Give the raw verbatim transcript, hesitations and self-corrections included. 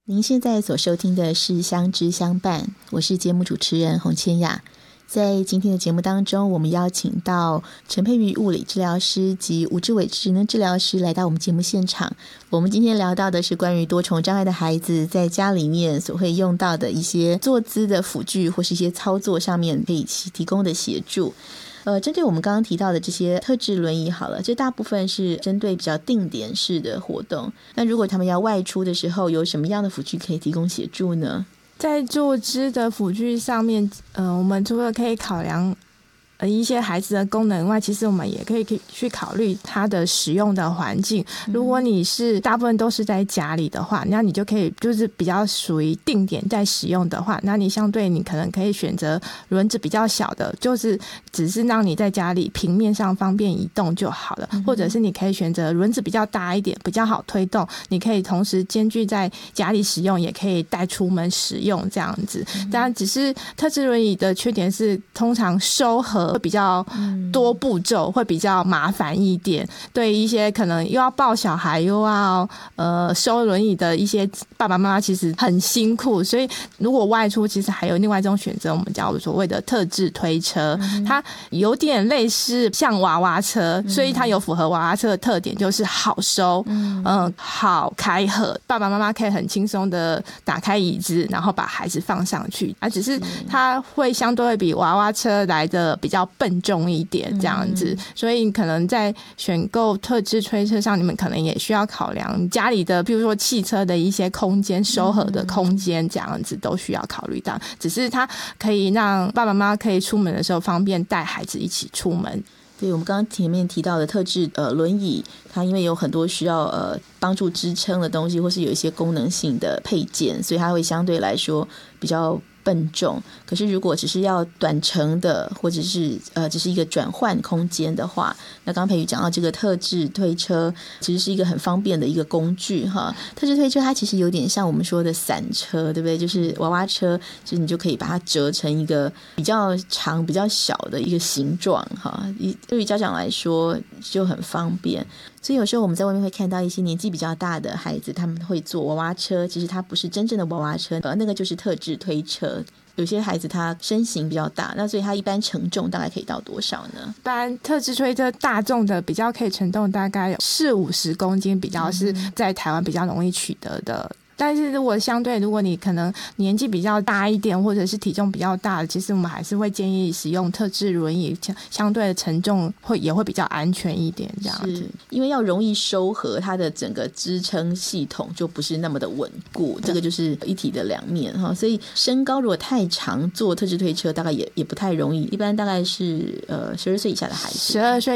您现在所收听的是相知相伴，我是节目主持人洪千雅。在今天的节目当中，我们邀请到陈佩瑜物理治疗师及吴志伟职能治疗师来到我们节目现场。我们今天聊到的是关于多重障碍的孩子在家里面所会用到的一些坐姿的辅具或是一些操作上面可以提供的协助。呃，针对我们刚刚提到的这些特制轮椅好了，这大部分是针对比较定点式的活动。那如果他们要外出的时候，有什么样的辅具可以提供协助呢？ 在坐姿的辅具上面，呃，我们除了可以考量呃一些孩子的功能外，其实我们也可以去考虑他的使用的环境。如果你是大部分都是在家里的话，那你就可以就是比较属于定点在使用的话，那你相对你可能可以选择轮子比较小的，就是只是让你在家里平面上方便移动就好了，或者是你可以选择轮子比较大一点，比较好推动，你可以同时兼具在家里使用，也可以带出门使用这样子。当然，只是特制轮椅的缺点是通常收合会比较多步骤，会比较麻烦一点。对一些可能又要抱小孩又要呃收轮椅的一些爸爸妈妈，其实很辛苦。所以如果外出，其实还有另外一种选择，我们叫所谓的特制推车，嗯、它有点类似像娃娃车，所以它有符合娃娃车的特点，就是好收，嗯、呃，好开合，爸爸妈妈可以很轻松的打开椅子，然后把孩子放上去。啊，只是它会相对会比娃娃车来的比较笨重一点这样子，嗯、所以可能在选购特制推车上，你们可能也需要考量家里的，比如说汽车的一些空间、收合的空间，这样子都需要考虑到。只是它可以让爸爸妈妈可以出门的时候方便带孩子一起出门。 对，我们刚刚前面提到的特制呃轮椅，它因为有很多需要呃帮助支撑的东西，或是有一些功能性的配件，所以它会相对来说比较笨重。可是如果只是要短程的，或者是呃只是一个转换空间的话，那刚刚培瑜讲到这个特制推车其实是一个很方便的一个工具哈。特制推车它其实有点像我们说的伞车，对不对？就是娃娃车，其实你就可以把它折成一个比较长比较小的一个形状哈。对于家长来说就很方便。所以有时候我们在外面会看到一些年纪比较大的孩子，他们会坐娃娃车，其实它不是真正的娃娃车，呃，那个就是特制推车。有些孩子他身形比较大，那所以他一般承重大概可以到多少呢？ 一般特制推车大众的比较可以承重大概有四五十公斤，比较是在台湾比较容易取得的。但是如果相对如果你可能年纪比较大一点，或者是体重比较大的，其实我们还是会建议使用特制轮椅，相对的承重会也会比较安全一点这样子。 因为要容易收合，它的整个支撑系统就不是那么的稳固，这个就是一体的两面哈。所以身高如果太长，坐特制推车大概也也不太容易，一般大概是呃十二岁以下的孩子， 十二岁